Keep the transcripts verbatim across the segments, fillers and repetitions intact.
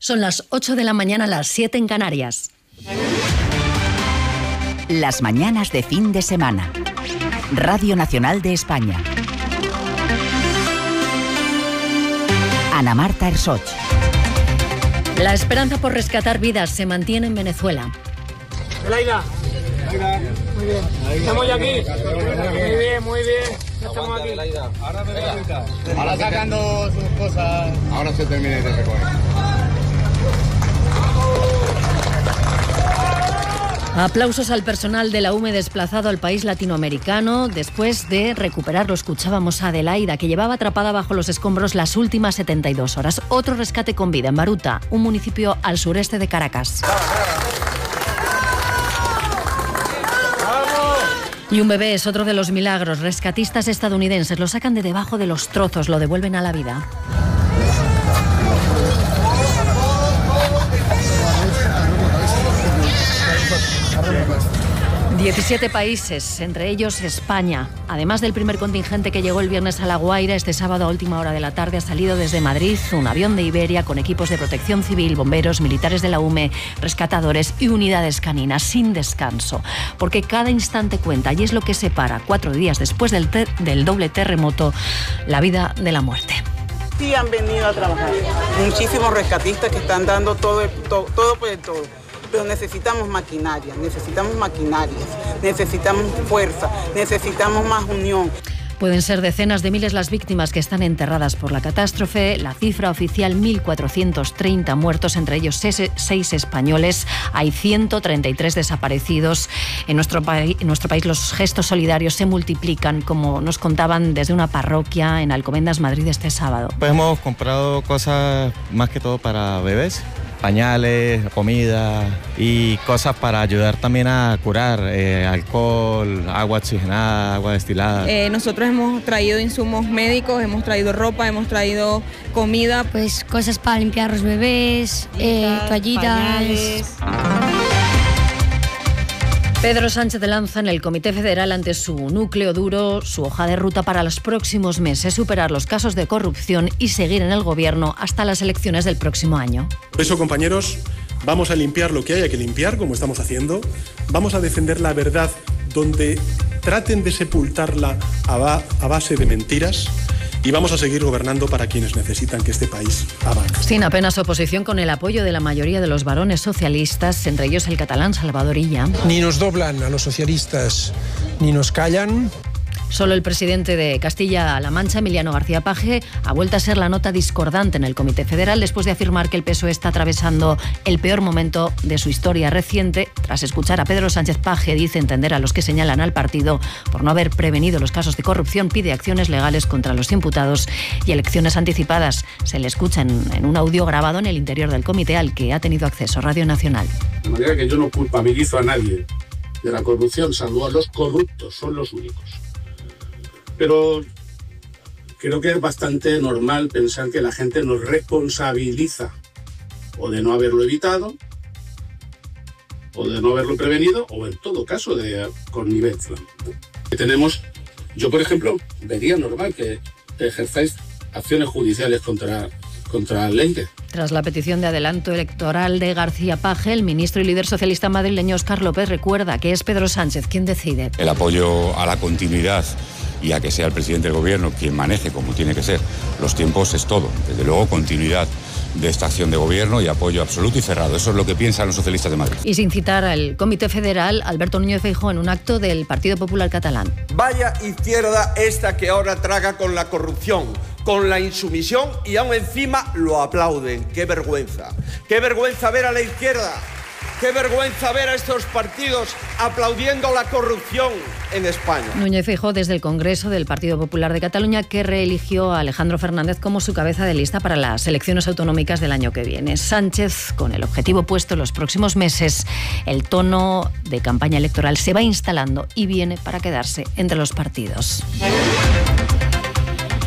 Son las ocho de la mañana, las siete en Canarias. Las mañanas de fin de semana. Radio Nacional de España. Ana Marta Ersoch. La esperanza por rescatar vidas se mantiene en Venezuela. Laida. Muy bien. Estamos ya aquí. Muy bien, muy bien. Estamos aquí. Ahora, Ahora sacando sus cosas. Ahora se termina de recoger. Aplausos al personal de la U M E desplazado al país latinoamericano después de recuperar, lo escuchábamos a Adelaida, que llevaba atrapada bajo los escombros las últimas setenta y dos horas. Otro rescate con vida en Baruta, un municipio al sureste de Caracas. Y un bebé es otro de los milagros. Rescatistas estadounidenses lo sacan de debajo de los trozos, lo devuelven a la vida. diecisiete países, entre ellos España. Además del primer contingente que llegó el viernes a La Guaira, este sábado a última hora de la tarde ha salido desde Madrid un avión de Iberia con equipos de protección civil, bomberos, militares de la U M E, rescatadores y unidades caninas, sin descanso. Porque cada instante cuenta y es lo que separa, cuatro días después del, ter- del doble terremoto, la vida de la muerte. Sí han venido a trabajar. Muchísimos rescatistas que están dando todo, todo, todo por el todo. Pero necesitamos maquinaria, necesitamos maquinarias, necesitamos fuerza, necesitamos más unión. Pueden ser decenas de miles las víctimas que están enterradas por la catástrofe. La cifra oficial, mil cuatrocientos treinta muertos, entre ellos seis españoles. Hay ciento treinta y tres desaparecidos. En nuestro, pa- en nuestro país los gestos solidarios se multiplican, como nos contaban desde una parroquia en Alcobendas, Madrid, este sábado. Pues hemos comprado cosas más que todo para bebés. Pañales, comida y cosas para ayudar también a curar, eh, alcohol, agua oxigenada, agua destilada. Eh, nosotros hemos traído insumos médicos, hemos traído ropa, hemos traído comida. Pues cosas para limpiar los bebés, eh, toallitas. Pedro Sánchez lanza en el Comité Federal ante su núcleo duro su hoja de ruta para los próximos meses, superar los casos de corrupción y seguir en el gobierno hasta las elecciones del próximo año. Por eso, compañeros, vamos a limpiar lo que haya que limpiar, como estamos haciendo. Vamos a defender la verdad donde traten de sepultarla a, ba- a base de mentiras. Y vamos a seguir gobernando para quienes necesitan que este país avance. Sin apenas oposición, con el apoyo de la mayoría de los varones socialistas, entre ellos el catalán Salvador Illa. Ni nos doblan a los socialistas, ni nos callan. Solo el presidente de Castilla-La Mancha, Emiliano García Paje, ha vuelto a ser la nota discordante en el Comité Federal después de afirmar que el P S O E está atravesando el peor momento de su historia reciente. Tras escuchar a Pedro Sánchez, Paje dice entender a los que señalan al partido por no haber prevenido los casos de corrupción, pide acciones legales contra los imputados y elecciones anticipadas. Se le escucha en, en un audio grabado en el interior del comité al que ha tenido acceso Radio Nacional. De manera que yo no culpabilizo a nadie de la corrupción, salvo a los corruptos, son los únicos. Pero creo que es bastante normal pensar que la gente nos responsabiliza o de no haberlo evitado, o de no haberlo prevenido, o en todo caso de connivencia. Tenemos, yo por ejemplo, vería normal que ejerzáis acciones judiciales contra, contra Leire. Tras la petición de adelanto electoral de García Paje, el ministro y líder socialista madrileño Óscar López recuerda que es Pedro Sánchez quien decide. El apoyo a la continuidad y a que sea el presidente del gobierno quien maneje, como tiene que ser, los tiempos es todo. Desde luego, continuidad de esta acción de gobierno y apoyo absoluto y cerrado. Eso es lo que piensan los socialistas de Madrid. Y sin citar al Comité Federal, Alberto Núñez Feijóo en un acto del Partido Popular Catalán. Vaya izquierda esta que ahora traga con la corrupción, con la insumisión y aún encima lo aplauden. ¡Qué vergüenza! ¡Qué vergüenza ver a la izquierda! ¡Qué vergüenza ver a estos partidos aplaudiendo la corrupción en España! Núñez Feijóo desde el Congreso del Partido Popular de Cataluña, que reeligió a Alejandro Fernández como su cabeza de lista para las elecciones autonómicas del año que viene. Sánchez, con el objetivo puesto en los próximos meses, el tono de campaña electoral se va instalando y viene para quedarse entre los partidos.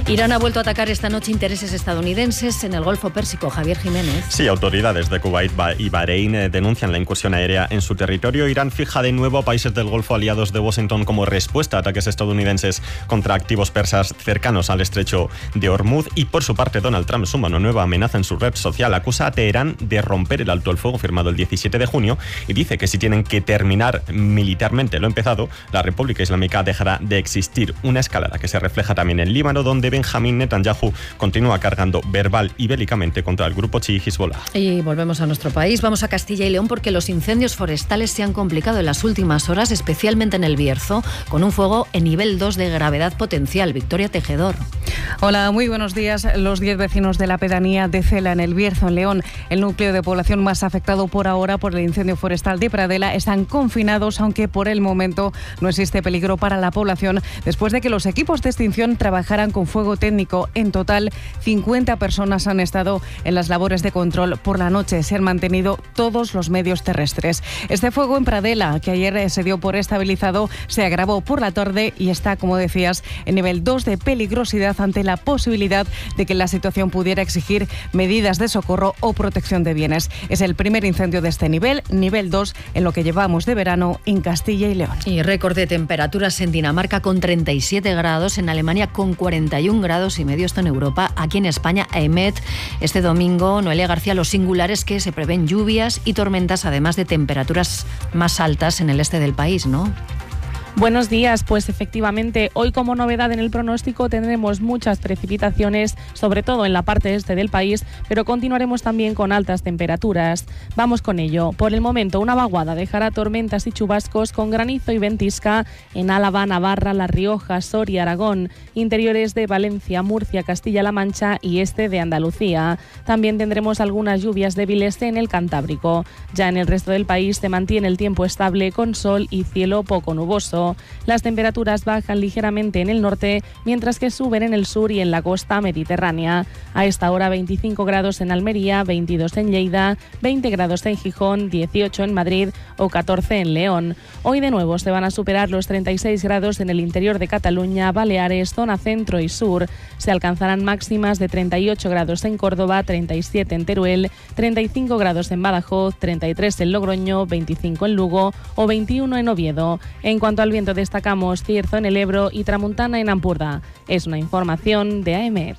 Irán ha vuelto a atacar esta noche intereses estadounidenses en el Golfo Pérsico. Javier Jiménez. Sí, autoridades de Kuwait y Bahrein eh, denuncian la incursión aérea en su territorio. Irán fija de nuevo a países del Golfo aliados de Washington como respuesta a ataques estadounidenses contra activos persas cercanos al estrecho de Hormuz. Y por su parte, Donald Trump suma una nueva amenaza en su red social. Acusa a Teherán de romper el alto el fuego firmado el diecisiete de junio y dice que si tienen que terminar militarmente lo empezado, la República Islámica dejará de existir. Una escalada que se refleja también en Líbano, donde Benjamín Netanyahu continúa cargando verbal y bélicamente contra el grupo chií Hezbollah. Y volvemos a nuestro país. Vamos a Castilla y León porque los incendios forestales se han complicado en las últimas horas, especialmente en el Bierzo, con un fuego en nivel dos de gravedad potencial. Victoria Tejedor. Hola, muy buenos días. Los diez vecinos de la pedanía de Cela, en el Bierzo, en León, el núcleo de población más afectado por ahora por el incendio forestal de Pradela, están confinados, aunque por el momento no existe peligro para la población, después de que los equipos de extinción trabajaran con fuego técnico. En total, cincuenta personas han estado en las labores de control. Por la noche se han mantenido todos los medios terrestres. Este fuego en Pradela, que ayer se dio por estabilizado, se agravó por la tarde y está, como decías, en nivel dos de peligrosidad, ante la posibilidad de que la situación pudiera exigir medidas de socorro o protección de bienes. Es el primer incendio de este nivel, nivel dos, en lo que llevamos de verano en Castilla y León. Y récord de temperaturas en Dinamarca con treinta y siete grados, en Alemania con cuarenta y un grados y medio, esto en Europa. Aquí en España, EMET, este domingo, Noelia García, los singulares que se prevén lluvias y tormentas, además de temperaturas más altas en el este del país, ¿no? Buenos días, pues efectivamente, hoy como novedad en el pronóstico tendremos muchas precipitaciones, sobre todo en la parte este del país, pero continuaremos también con altas temperaturas. Vamos con ello. Por el momento, una vaguada dejará tormentas y chubascos con granizo y ventisca en Álava, Navarra, La Rioja, Soria, Aragón, interiores de Valencia, Murcia, Castilla-La Mancha y este de Andalucía. También tendremos algunas lluvias débiles en el Cantábrico. Ya en el resto del país se mantiene el tiempo estable con sol y cielo poco nuboso. Las temperaturas bajan ligeramente en el norte, mientras que suben en el sur y en la costa mediterránea. A esta hora veinticinco grados en Almería, veintidós en Lleida, veinte grados en Gijón, dieciocho en Madrid o catorce en León. Hoy de nuevo se van a superar los treinta y seis grados en el interior de Cataluña, Baleares, zona centro y sur. Se alcanzarán máximas de treinta y ocho grados en Córdoba, treinta y siete en Teruel, treinta y cinco grados en Badajoz, treinta y tres en Logroño, veinticinco en Lugo o veintiuno en Oviedo. En cuanto al viento, destacamos Cierzo en el Ebro y Tramuntana en Ampurdá. Es una información de AEMET.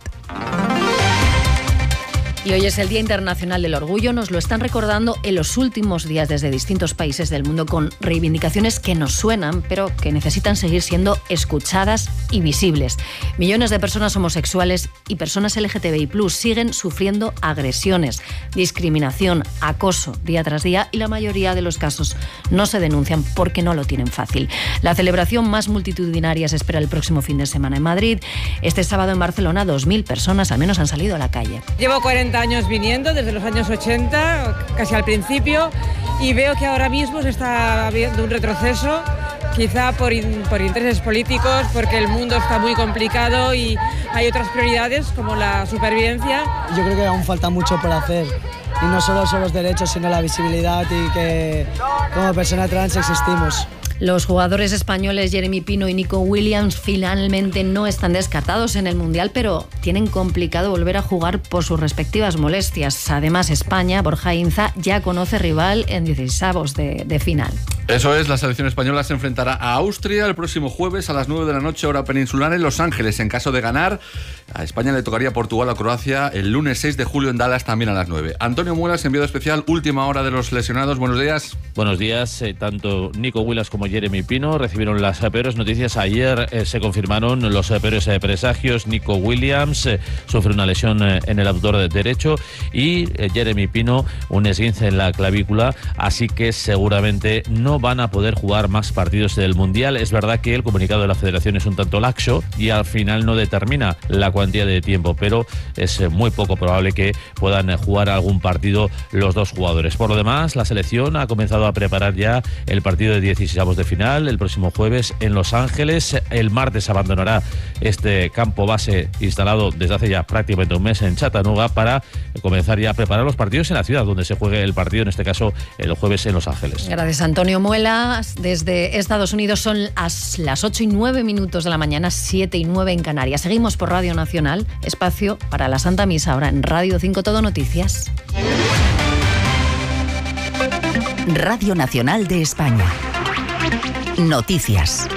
Y hoy es el Día Internacional del Orgullo. Nos lo están recordando en los últimos días desde distintos países del mundo, con reivindicaciones que nos suenan, pero que necesitan seguir siendo escuchadas y visibles. Millones de personas homosexuales y personas L G T B I plus siguen sufriendo agresiones, discriminación, acoso día tras día, y la mayoría de los casos no se denuncian porque no lo tienen fácil. La celebración más multitudinaria se espera el próximo fin de semana en Madrid. Este sábado en Barcelona, dos mil personas al menos han salido a la calle. Llevo cuarenta años viniendo, desde los años ochenta, casi al principio, y veo que ahora mismo se está viendo un retroceso, quizá por, in, por intereses políticos, porque el mundo está muy complicado y hay otras prioridades como la supervivencia. Yo creo que aún falta mucho por hacer, y no solo son los derechos, sino la visibilidad, y que como persona trans existimos. Los jugadores españoles Jeremy Pino y Nico Williams finalmente no están descartados en el Mundial, pero tienen complicado volver a jugar por sus respectivas molestias. Además, España, Borja Inza, ya conoce rival en dieciseisavos de, de final. Eso es, la selección española se enfrentará a Austria el próximo jueves a las nueve de la noche, hora peninsular, en Los Ángeles. En caso de ganar, a España le tocaría Portugal o Croacia el lunes seis de julio en Dallas, también a las nueve. Antonio Muelas, enviado especial, última hora de los lesionados. Buenos días. Buenos días. Eh, tanto Nico Williams como Jeremy Pino recibieron las peores noticias. Ayer eh, se confirmaron los eh, peores eh, presagios. Nico Williams eh, sufre una lesión eh, en el abductor derecho y eh, Jeremy Pino un esguince en la clavícula, así que seguramente no van a poder jugar más partidos del Mundial. Es verdad que el comunicado de la Federación es un tanto laxo y al final no determina la cuantía de tiempo, pero es eh, muy poco probable que puedan eh, jugar algún partido los dos jugadores. Por lo demás, la selección ha comenzado a preparar ya el partido de dieciseisavos de final el próximo jueves en Los Ángeles. El martes abandonará este campo base instalado desde hace ya prácticamente un mes en Chattanooga para comenzar ya a preparar los partidos en la ciudad donde se juegue el partido, en este caso el jueves en Los Ángeles. Gracias, Antonio. Samuela, desde Estados Unidos son las, las ocho y nueve minutos de la mañana, siete y nueve en Canarias. Seguimos por Radio Nacional, espacio para la Santa Misa, ahora en Radio cinco Todo Noticias. Radio Nacional de España. Noticias.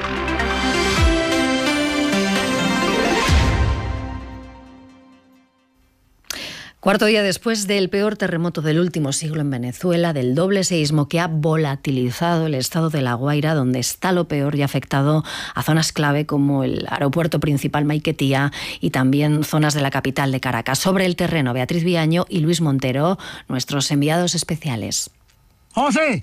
Cuarto día después del peor terremoto del último siglo en Venezuela, del doble seísmo que ha volatilizado el estado de La Guaira, donde está lo peor y ha afectado a zonas clave como el aeropuerto principal Maiquetía y también zonas de la capital de Caracas. Sobre el terreno, Beatriz Viaño y Luis Montero, nuestros enviados especiales. ¡José!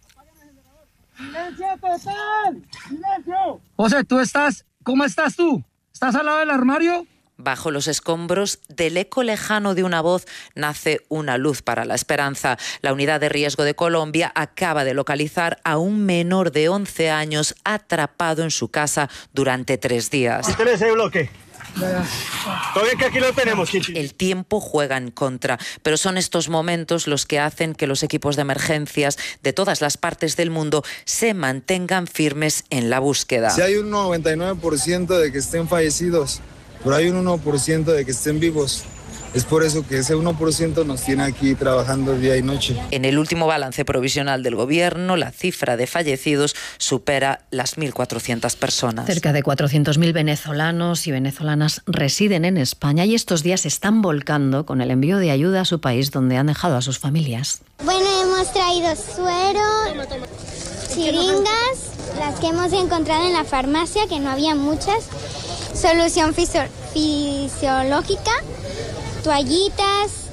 ¡Silencio total! ¡Silencio! José, ¿tú estás? ¿Cómo estás tú? ¿Estás al lado del armario? Bajo los escombros del eco lejano de una voz nace una luz para la esperanza. La unidad de riesgo de Colombia acaba de localizar a un menor de once años atrapado en su casa durante tres días. Quítale ese bloque. Todo bien que aquí lo tenemos. El tiempo juega en contra, pero son estos momentos los que hacen que los equipos de emergencias de todas las partes del mundo se mantengan firmes en la búsqueda. Si hay un noventa y nueve por ciento de que estén fallecidos, pero hay un uno por ciento de que estén vivos. Es por eso que ese uno por ciento nos tiene aquí trabajando día y noche. En el último balance provisional del gobierno, la cifra de fallecidos supera las mil cuatrocientas personas. Cerca de cuatrocientos mil venezolanos y venezolanas residen en España y estos días se están volcando con el envío de ayuda a su país, donde han dejado a sus familias. Bueno, hemos traído suero, chiringas, las que hemos encontrado en la farmacia, que no había muchas, solución fisio- fisiológica, toallitas,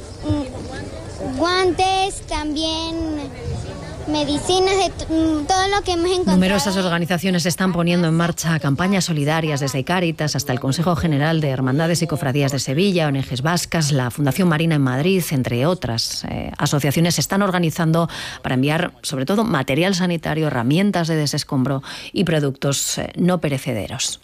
guantes, también medicinas, de t- todo lo que hemos encontrado. Numerosas organizaciones están poniendo en marcha campañas solidarias, desde Cáritas hasta el Consejo General de Hermandades y Cofradías de Sevilla, O N Ges vascas, la Fundación Marina en Madrid, entre otras eh, asociaciones, se están organizando para enviar sobre todo material sanitario, herramientas de desescombro y productos eh, no perecederos.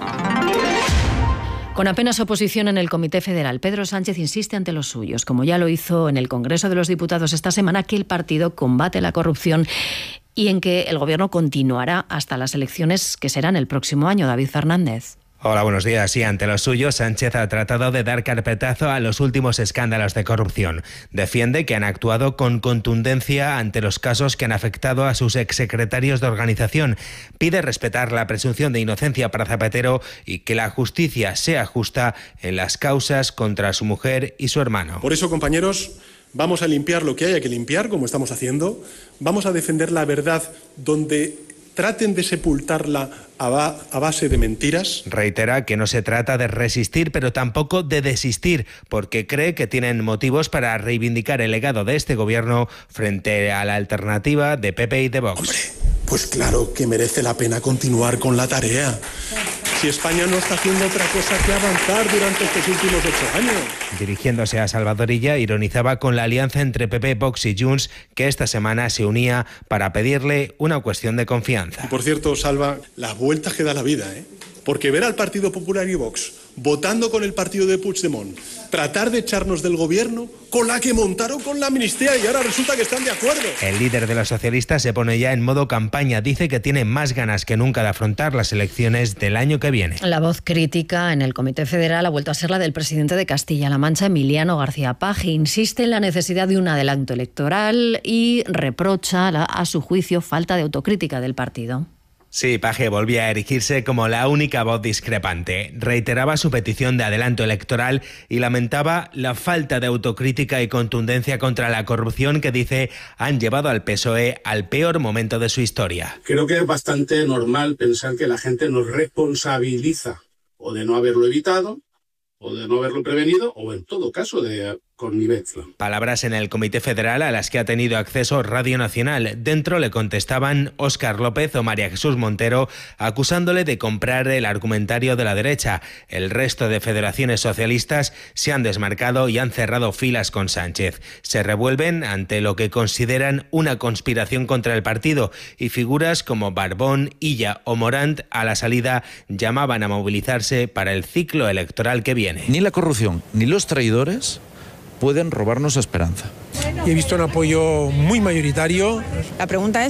Con apenas oposición en el Comité Federal, Pedro Sánchez insiste ante los suyos, como ya lo hizo en el Congreso de los Diputados esta semana, que el partido combate la corrupción y en que el Gobierno continuará hasta las elecciones que serán el próximo año. David Fernández. Hola, buenos días. Sí, ante los suyos, Sánchez ha tratado de dar carpetazo a los últimos escándalos de corrupción. Defiende que han actuado con contundencia ante los casos que han afectado a sus exsecretarios de organización. Pide respetar la presunción de inocencia para Zapatero y que la justicia sea justa en las causas contra su mujer y su hermano. Por eso, compañeros, vamos a limpiar lo que haya que limpiar, como estamos haciendo. Vamos a defender la verdad donde traten de sepultarla a, ba- a base de mentiras. Reitera que no se trata de resistir, pero tampoco de desistir, porque cree que tienen motivos para reivindicar el legado de este gobierno frente a la alternativa de P P y de Vox. Hombre, pues claro que merece la pena continuar con la tarea. Si España no está haciendo otra cosa que avanzar durante estos últimos ocho años. Dirigiéndose a Salvador Illa, ironizaba con la alianza entre P P, Vox y Junts, que esta semana se unía para pedirle una cuestión de confianza. Y por cierto, Salva, las vueltas que da la vida, ¿eh? Porque ver al Partido Popular y Vox votando con el partido de Puigdemont, tratar de echarnos del gobierno con la que montaron con la amnistía y ahora resulta que están de acuerdo. El líder de los socialistas se pone ya en modo campaña. Dice que tiene más ganas que nunca de afrontar las elecciones del año que viene. La voz crítica en el Comité Federal ha vuelto a ser la del presidente de Castilla-La Mancha, Emiliano García Paje. Insiste en la necesidad de un adelanto electoral y reprocha, la, a su juicio, falta de autocrítica del partido. Sí, Paje volvía a erigirse como la única voz discrepante. Reiteraba su petición de adelanto electoral y lamentaba la falta de autocrítica y contundencia contra la corrupción que dice han llevado al P S O E al peor momento de su historia. Creo que es bastante normal pensar que la gente nos responsabiliza o de no haberlo evitado, o de no haberlo prevenido, o en todo caso de connivencia. Palabras en el Comité Federal a las que ha tenido acceso Radio Nacional. Dentro le contestaban Óscar López o María Jesús Montero, acusándole de comprar el argumentario de la derecha. El resto de federaciones socialistas se han desmarcado y han cerrado filas con Sánchez. Se revuelven ante lo que consideran una conspiración contra el partido y figuras como Barbón, Illa o Morant a la salida llamaban a movilizarse para el ciclo electoral que viene. Ni la corrupción ni los traidores pueden robarnos esperanza. Y he visto un apoyo muy mayoritario. La pregunta es,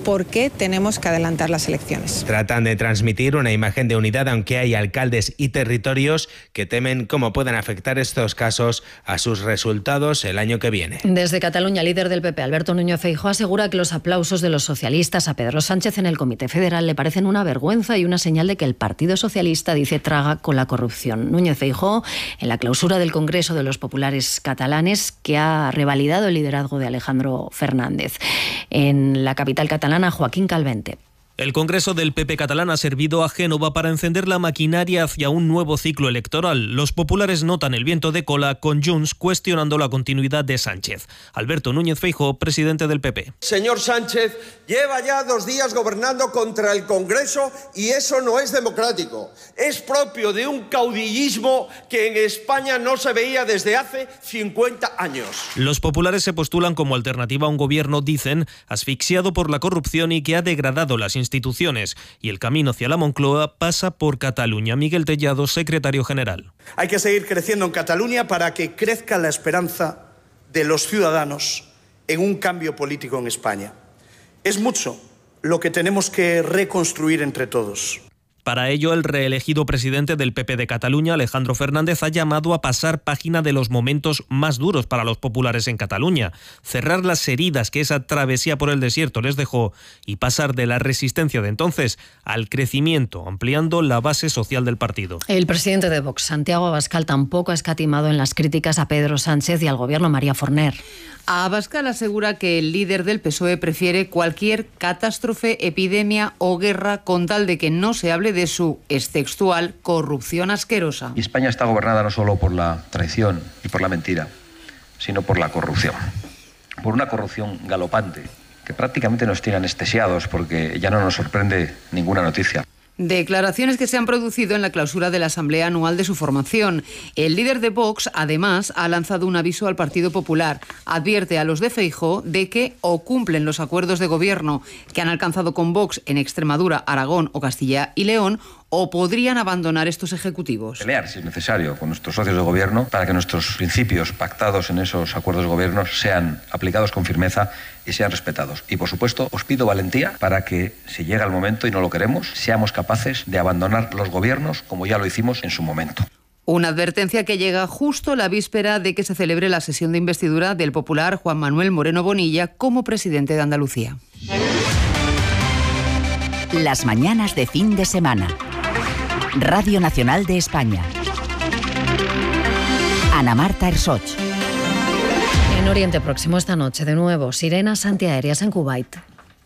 por qué tenemos que adelantar las elecciones. Tratan de transmitir una imagen de unidad, aunque hay alcaldes y territorios que temen cómo puedan afectar estos casos a sus resultados el año que viene. Desde Cataluña, el líder del P P, Alberto Núñez Feijóo, asegura que los aplausos de los socialistas a Pedro Sánchez en el Comité Federal le parecen una vergüenza y una señal de que el Partido Socialista, dice, traga con la corrupción. Núñez Feijóo, en la clausura del Congreso de los Populares Catalanes, que ha revalidado el liderazgo de Alejandro Fernández. En la capital catalana, Joaquín Calvente. El Congreso del P P catalán ha servido a Génova para encender la maquinaria hacia un nuevo ciclo electoral. Los populares notan el viento de cola, con Junts cuestionando la continuidad de Sánchez. Alberto Núñez Feijóo, presidente del P P. Señor Sánchez, lleva ya dos días gobernando contra el Congreso y eso no es democrático. Es propio de un caudillismo que en España no se veía desde hace cincuenta años. Los populares se postulan como alternativa a un gobierno, dicen, asfixiado por la corrupción y que ha degradado las instituciones, y el camino hacia la Moncloa pasa por Cataluña. Miguel Tellado, secretario general. Hay que seguir creciendo en Cataluña para que crezca la esperanza de los ciudadanos en un cambio político en España. Es mucho lo que tenemos que reconstruir entre todos. Para ello, el reelegido presidente del P P de Cataluña, Alejandro Fernández, ha llamado a pasar página de los momentos más duros para los populares en Cataluña, cerrar las heridas que esa travesía por el desierto les dejó y pasar de la resistencia de entonces al crecimiento, ampliando la base social del partido. El presidente de Vox, Santiago Abascal, tampoco ha escatimado en las críticas a Pedro Sánchez y al gobierno María Forner. Abascal asegura que el líder del P S O E prefiere cualquier catástrofe, epidemia o guerra con tal de que no se hable de su, es textual, corrupción asquerosa. Y España está gobernada no solo por la traición y por la mentira, sino por la corrupción. Por una corrupción galopante que prácticamente nos tiene anestesiados porque ya no nos sorprende ninguna noticia. Declaraciones que se han producido en la clausura de la Asamblea Anual de su formación. El líder de Vox, además, ha lanzado un aviso al Partido Popular. Advierte a los de Feijóo de que o cumplen los acuerdos de gobierno que han alcanzado con Vox en Extremadura, Aragón o Castilla y León, o podrían abandonar estos ejecutivos. Pelear, si es necesario, con nuestros socios de gobierno para que nuestros principios pactados en esos acuerdos de gobierno sean aplicados con firmeza y sean respetados. Y, por supuesto, os pido valentía para que, si llega el momento y no lo queremos, seamos capaces de abandonar los gobiernos como ya lo hicimos en su momento. Una advertencia que llega justo la víspera de que se celebre la sesión de investidura del popular Juan Manuel Moreno Bonilla como presidente de Andalucía. Las mañanas de fin de semana. Radio Nacional de España. Ana Marta Ersoch. En Oriente Próximo esta noche, de nuevo, sirenas antiaéreas en Kuwait.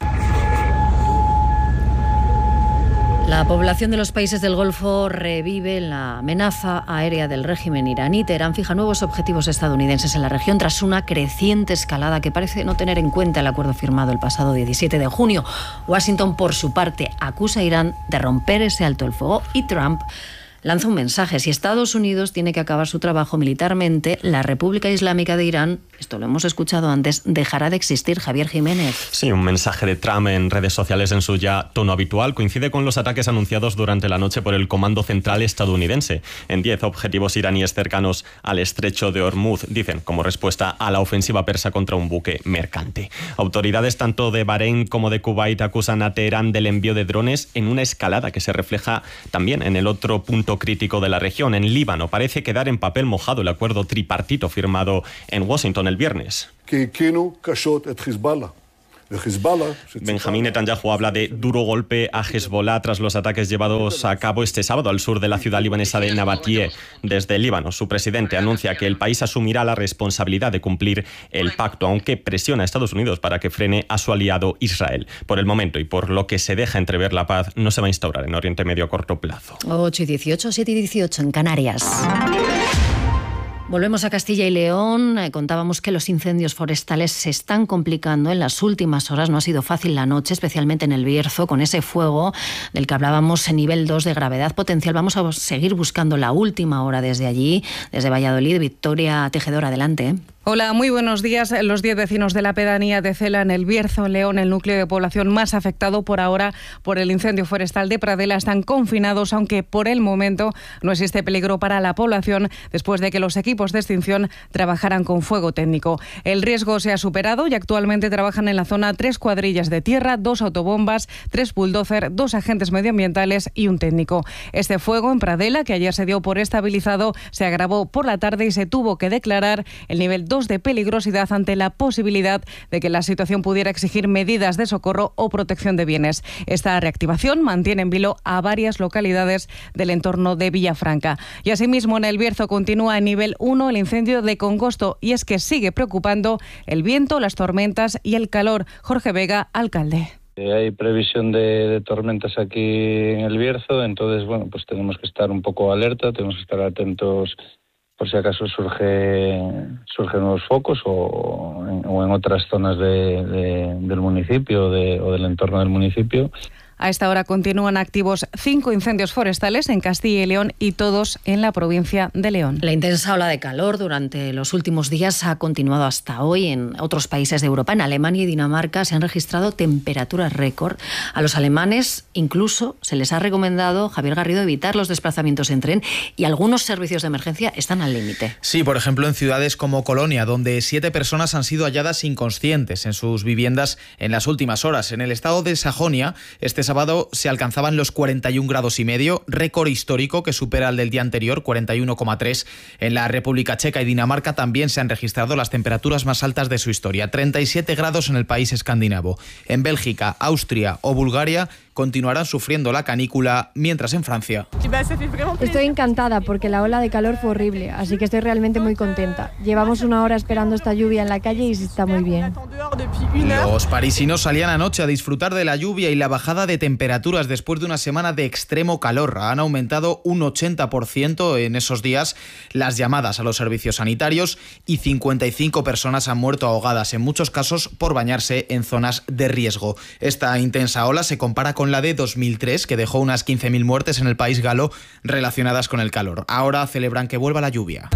La población de los países del Golfo revive la amenaza aérea del régimen iraní. Teherán fija nuevos objetivos estadounidenses en la región tras una creciente escalada que parece no tener en cuenta el acuerdo firmado el pasado diecisiete de junio. Washington, por su parte, acusa a Irán de romper ese alto el fuego y Trump lanza un mensaje. Si Estados Unidos tiene que acabar su trabajo militarmente, la República Islámica de Irán, esto lo hemos escuchado antes, dejará de existir. Javier Jiménez. Sí, un mensaje de Trump en redes sociales en su ya tono habitual coincide con los ataques anunciados durante la noche por el Comando Central estadounidense en diez objetivos iraníes cercanos al estrecho de Hormuz, dicen, como respuesta a la ofensiva persa contra un buque mercante. Autoridades tanto de Bahrein como de Kuwait acusan a Teherán del envío de drones en una escalada que se refleja también en el otro punto crítico de la región. En Líbano parece quedar en papel mojado el acuerdo tripartito firmado en Washington el viernes. Benjamín Netanyahu habla de duro golpe a Hezbollah tras los ataques llevados a cabo este sábado al sur de la ciudad libanesa de Nabatie. Desde Líbano, su presidente anuncia que el país asumirá la responsabilidad de cumplir el pacto, aunque presiona a Estados Unidos para que frene a su aliado Israel. Por el momento y por lo que se deja entrever, la paz no se va a instaurar en Oriente Medio a corto plazo. ocho y dieciocho, siete y dieciocho en Canarias. Volvemos a Castilla y León. Eh, contábamos que los incendios forestales se están complicando en las últimas horas. No ha sido fácil la noche, especialmente en el Bierzo, con ese fuego del que hablábamos en nivel dos de gravedad potencial. Vamos a seguir buscando la última hora desde allí, desde Valladolid. Victoria Tejedor, adelante. Hola, muy buenos días. Los diez vecinos de la pedanía de Cela, en el Bierzo, en León, el núcleo de población más afectado por ahora por el incendio forestal de Pradela, están confinados, aunque por el momento no existe peligro para la población después de que los equipos de extinción trabajaran con fuego técnico. El riesgo se ha superado y actualmente trabajan en la zona tres cuadrillas de tierra, dos autobombas, tres bulldozer, dos agentes medioambientales y un técnico. Este fuego en Pradela, que ayer se dio por estabilizado, se agravó por la tarde y se tuvo que declarar el nivel dos de peligrosidad ante la posibilidad de que la situación pudiera exigir medidas de socorro o protección de bienes. Esta reactivación mantiene en vilo a varias localidades del entorno de Villafranca. Y asimismo, en el Bierzo continúa en nivel uno el incendio de Congosto, y es que sigue preocupando el viento, las tormentas y el calor. Jorge Vega, alcalde. Hay previsión de, de tormentas aquí en el Bierzo, entonces bueno, pues tenemos que estar un poco alerta, tenemos que estar atentos por si acaso surge surgen nuevos focos o en, o en otras zonas de, de, del municipio de, o del entorno del municipio. A esta hora continúan activos cinco incendios forestales en Castilla y León y todos en la provincia de León. La intensa ola de calor durante los últimos días ha continuado hasta hoy en otros países de Europa. En Alemania y Dinamarca se han registrado temperaturas récord. A los alemanes incluso se les ha recomendado, Javier Garrido, evitar los desplazamientos en tren, y algunos servicios de emergencia están al límite. Sí, por ejemplo en ciudades como Colonia, donde siete personas han sido halladas inconscientes en sus viviendas en las últimas horas. En el estado de Sajonia, este sábado se alcanzaban los cuarenta y un grados y medio, récord histórico que supera el del día anterior, cuarenta y uno coma tres. En la República Checa y Dinamarca también se han registrado las temperaturas más altas de su historia, treinta y siete grados en el país escandinavo. En Bélgica, Austria o Bulgaria continuarán sufriendo la canícula, mientras en Francia. Estoy encantada porque la ola de calor fue horrible, así que estoy realmente muy contenta. Llevamos una hora esperando esta lluvia en la calle y se está muy bien. Los parisinos salían anoche a disfrutar de la lluvia y la bajada de temperaturas después de una semana de extremo calor. Han aumentado un ochenta por ciento en esos días las llamadas a los servicios sanitarios y cincuenta y cinco personas han muerto ahogadas, en muchos casos por bañarse en zonas de riesgo. Esta intensa ola se compara con la de dos mil tres, que dejó unas quince mil muertes en el país galo relacionadas con el calor. Ahora celebran que vuelva la lluvia.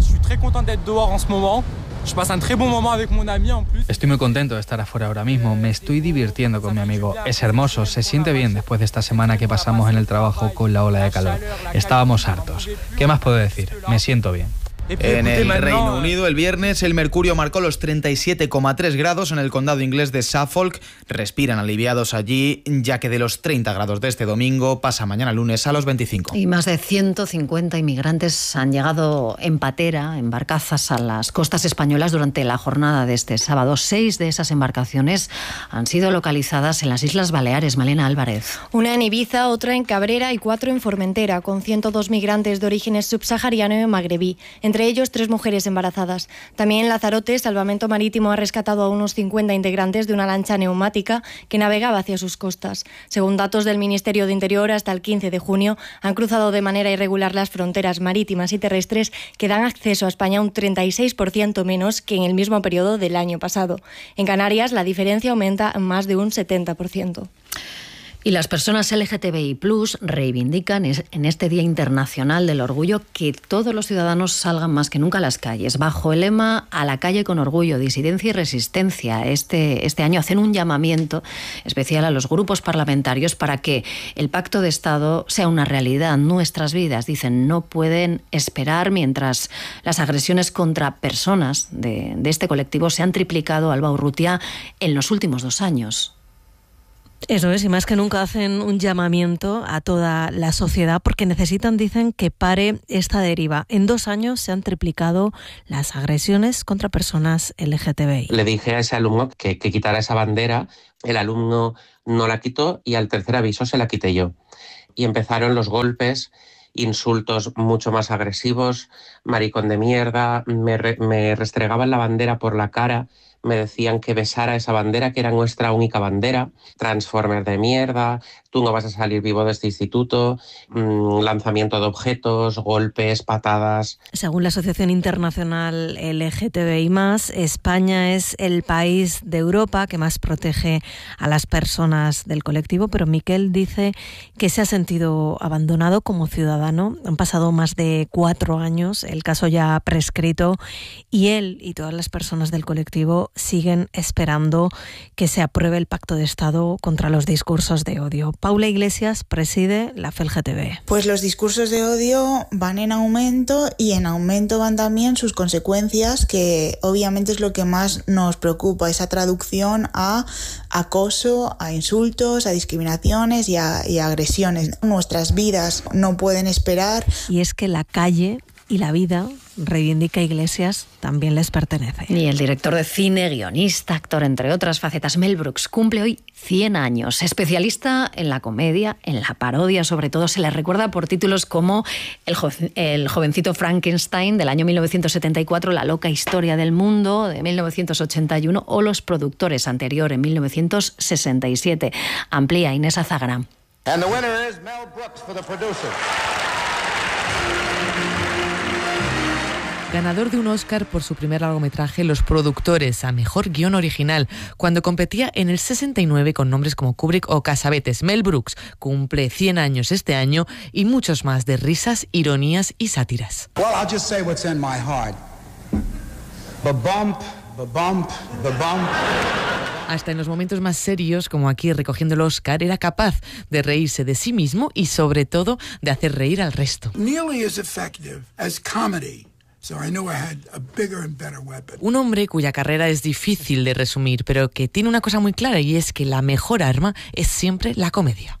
Estoy muy contento de estar afuera ahora mismo. Me estoy divirtiendo con mi amigo. Es hermoso, se siente bien después de esta semana que pasamos en el trabajo con la ola de calor. Estábamos hartos. ¿Qué más puedo decir? Me siento bien. En el Reino Unido, el viernes, el mercurio marcó los treinta y siete coma tres grados en el condado inglés de Suffolk. Respiran aliviados allí, ya que de los treinta grados de este domingo pasa mañana lunes a los veinticinco. Y más de ciento cincuenta inmigrantes han llegado en patera, en barcazas, a las costas españolas durante la jornada de este sábado. Seis de esas embarcaciones han sido localizadas en las Islas Baleares. Malena Álvarez. Una en Ibiza, otra en Cabrera y cuatro en Formentera, con ciento dos migrantes de orígenes subsahariano y magrebí. Entre ellos tres mujeres embarazadas. También en Lanzarote, Salvamento Marítimo ha rescatado a unos cincuenta integrantes de una lancha neumática que navegaba hacia sus costas. Según datos del Ministerio de Interior, hasta el quince de junio han cruzado de manera irregular las fronteras marítimas y terrestres, que dan acceso a España un treinta y seis por ciento menos que en el mismo periodo del año pasado. En Canarias, la diferencia aumenta en más de un setenta por ciento. Y las personas L G T B I plus reivindican en este Día Internacional del Orgullo que todos los ciudadanos salgan más que nunca a las calles. Bajo el lema "A la calle con orgullo, disidencia y resistencia", este, este año hacen un llamamiento especial a los grupos parlamentarios para que el Pacto de Estado sea una realidad. Nuestras vidas, dicen, no pueden esperar mientras las agresiones contra personas de, de este colectivo se han triplicado, Alba Urrutia, en los últimos dos años. Eso es, y más que nunca hacen un llamamiento a toda la sociedad porque necesitan, dicen, que pare esta deriva. En dos años se han triplicado las agresiones contra personas L G T B I. Le dije a ese alumno que, que quitara esa bandera, el alumno no la quitó y al tercer aviso se la quité yo. Y empezaron los golpes, insultos mucho más agresivos, maricón de mierda, me, re, me restregaban la bandera por la cara, me decían que besara esa bandera, que era nuestra única bandera. Transformer de mierda, tú no vas a salir vivo de este instituto, mmm, lanzamiento de objetos, golpes, patadas. Según la Asociación Internacional L G T B I más, España es el país de Europa que más protege a las personas del colectivo, pero Miquel dice que se ha sentido abandonado como ciudadano. Han pasado más de cuatro años, el caso ya ha prescrito y él y todas las personas del colectivo siguen esperando que se apruebe el Pacto de Estado contra los discursos de odio. Paula Iglesias preside la F E L G T B. Pues los discursos de odio van en aumento y en aumento van también sus consecuencias, que obviamente es lo que más nos preocupa, esa traducción a acoso, a insultos, a discriminaciones y a, y a agresiones. Nuestras vidas no pueden esperar. Y es que la calle y la vida, reivindica Iglesias, también les pertenece. Y el director de cine, guionista, actor, entre otras facetas, Mel Brooks, cumple hoy cien años. Especialista en la comedia, en la parodia, sobre todo se le recuerda por títulos como El, jo- el jovencito Frankenstein del año mil novecientos setenta y cuatro, La loca historia del mundo de mil novecientos ochenta y uno o Los productores, anterior, en mil novecientos sesenta y siete. Amplía Inés Azagrán. And the winner is Mel Brooks for the producer. Ganador de un Oscar por su primer largometraje Los productores, a mejor guión original, cuando competía en el sesenta y nueve con nombres como Kubrick o Cassavetes. Mel Brooks cumple cien años este año y muchos más de risas, ironías y sátiras. Well, I'll just say what's in my heart. Ba-bump, ba-bump, ba-bump. Hasta en los momentos más serios, como aquí recogiendo el Oscar, era capaz de reírse de sí mismo y sobre todo de hacer reír al resto. Nearly as effective as comedy. So I knew I had a bigger and better weapon. Un hombre cuya carrera es difícil de resumir, pero que tiene una cosa muy clara, y es que la mejor arma es siempre la comedia.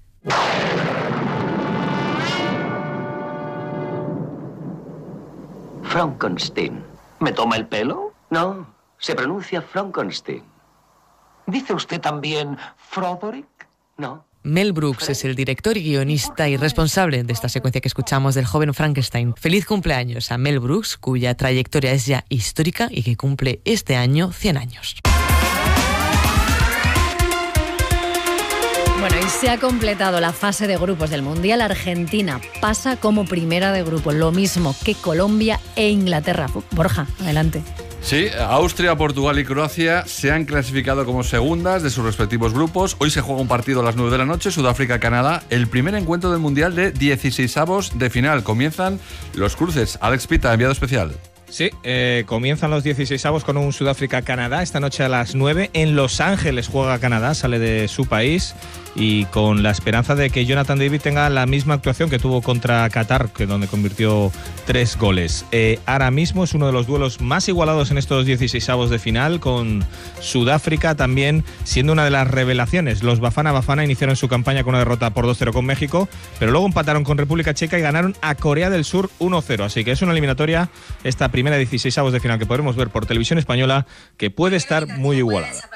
Frankenstein. ¿Me toma el pelo? No, se pronuncia Frankenstein. ¿Dice usted también Froderick? No. Mel Brooks es el director, guionista y responsable de esta secuencia que escuchamos del joven Frankenstein. Feliz cumpleaños a Mel Brooks, cuya trayectoria es ya histórica y que cumple este año cien años. Bueno, y se ha completado la fase de grupos del Mundial. Argentina pasa como primera de grupo, lo mismo que Colombia e Inglaterra. Borja, adelante. Sí, Austria, Portugal y Croacia se han clasificado como segundas de sus respectivos grupos. Hoy se juega un partido a las nueve de la noche, Sudáfrica-Canadá, el primer encuentro del Mundial de dieciseisavos de final. Comienzan los cruces. Alex Pita, enviado especial. Sí, eh, comienzan los dieciseisavos con un Sudáfrica-Canadá. Esta noche a las nueve en Los Ángeles juega Canadá, sale de su país y con la esperanza de que Jonathan David tenga la misma actuación que tuvo contra Qatar, que donde convirtió tres goles. Eh, ahora mismo es uno de los duelos más igualados en estos dieciseisavos de final, con Sudáfrica también siendo una de las revelaciones. Los Bafana Bafana iniciaron su campaña con una derrota por dos cero con México, pero luego empataron con República Checa y ganaron a Corea del Sur uno cero. Así que es una eliminatoria, esta primera dieciseisavos de final que podremos ver por televisión española, que puede estar muy igualada.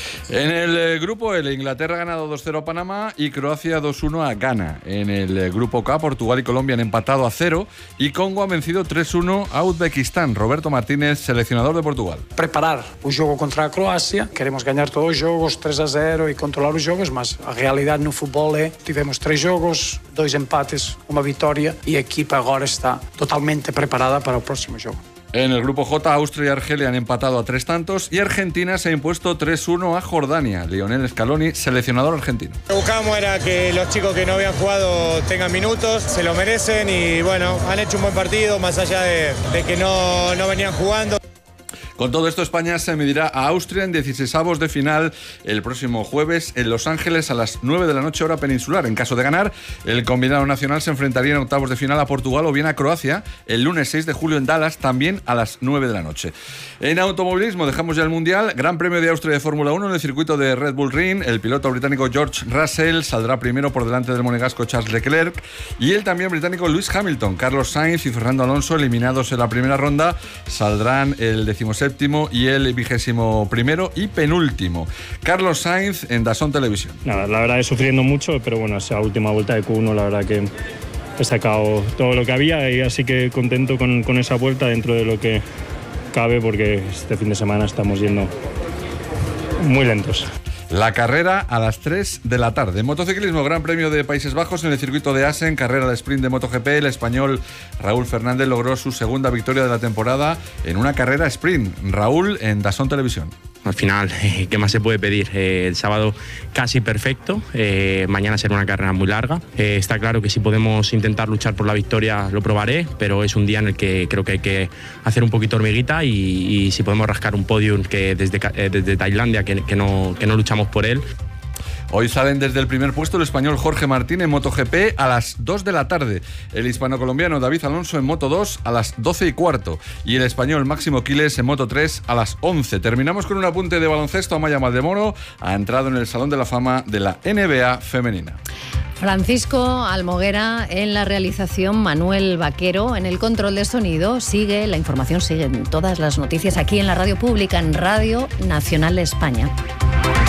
En el eh, grupo L, Inglaterra ha ganado dos cero a Panamá y Croacia dos uno a Ghana. En el eh, grupo K, Portugal y Colombia han empatado a cero y Congo ha vencido tres uno a Uzbekistán. Roberto Martínez, seleccionador de Portugal. Preparar o jogo contra a Croácia, queremos gañar todos os jogos tres a cero e controlar os jogos, mas a realidade no fútbol é tivemos tres jogos, dois empates, unha vitória e a equipa agora está totalmente preparada para o próximo jogo. En el grupo J, Austria y Argelia han empatado a tres tantos y Argentina se ha impuesto tres uno a Jordania. Lionel Scaloni, seleccionador argentino. Lo que buscábamos era que los chicos que no habían jugado tengan minutos, se lo merecen y bueno, han hecho un buen partido más allá de, de que no, no venían jugando. Con todo esto, España se medirá a Austria en dieciseisavos de final el próximo jueves en Los Ángeles a las nueve de la noche hora peninsular. En caso de ganar, el combinado nacional se enfrentaría en octavos de final a Portugal o bien a Croacia el lunes seis de julio en Dallas, también a las nueve de la noche. En automovilismo dejamos ya el Mundial. Gran Premio de Austria de Fórmula uno en el circuito de Red Bull Ring. El piloto británico George Russell saldrá primero por delante del monegasco Charles Leclerc y el también británico Lewis Hamilton. Carlos Sainz y Fernando Alonso, eliminados en la primera ronda, saldrán el decimoséptimo y el vigésimo primero y penúltimo. Carlos Sainz en DAZN Televisión. Nada, la verdad es sufriendo mucho, pero bueno, esa última vuelta de Q uno la verdad que he sacado todo lo que había y así que contento con, con esa vuelta dentro de lo que cabe, porque este fin de semana estamos yendo muy lentos. La carrera a las tres de la tarde. En motociclismo, Gran Premio de Países Bajos en el circuito de Assen, carrera de sprint de MotoGP. El español Raúl Fernández logró su segunda victoria de la temporada en una carrera sprint. Raúl en DAZN Televisión. Al final, ¿qué más se puede pedir? Eh, el sábado casi perfecto, eh, mañana será una carrera muy larga. Eh, está claro que si podemos intentar luchar por la victoria lo probaré, pero es un día en el que creo que hay que hacer un poquito hormiguita y, y si podemos rascar un podium que desde, eh, desde Tailandia, que, que, no, que no luchamos por él. Hoy salen desde el primer puesto el español Jorge Martín en MotoGP a las dos de la tarde, el hispano-colombiano David Alonso en Moto dos a las doce y cuarto y el español Máximo Quiles en Moto tres a las once. Terminamos con un apunte de baloncesto. Amaya Maldemoro ha entrado en el Salón de la Fama de la N B A femenina. Francisco Almoguera en la realización, Manuel Vaquero en el control de sonido. Sigue, la información sigue en todas las noticias aquí en la radio pública, en Radio Nacional de España.